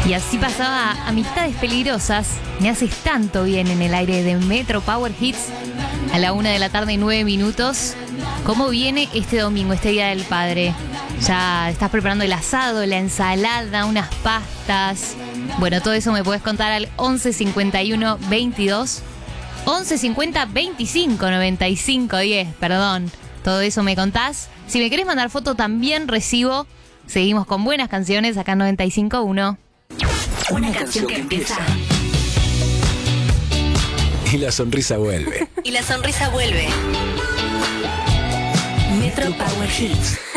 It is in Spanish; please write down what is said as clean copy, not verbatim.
Y así pasaba Amistades Peligrosas. Me haces tanto bien en el aire de Metro Power Hits a la 1:09 PM. ¿Cómo viene este domingo, este Día del Padre? Ya estás preparando el asado, la ensalada, unas pastas. Bueno, todo eso me puedes contar al 11 51 22 11 50 25 95 10, perdón. Todo eso me contás. Si me querés mandar foto también recibo. Seguimos con buenas canciones acá en 95.1. Una canción que empieza. Y la sonrisa vuelve. Y la sonrisa vuelve. Metro Power Hits.